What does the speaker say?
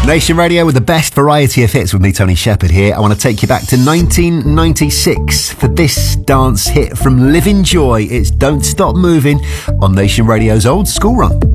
Nation Radio with the best variety of hits with me, Tony Shepherd here. I want to take you back to 1996 for this dance hit from Living Joy. It's Don't Stop Moving on Nation Radio's Old School Run.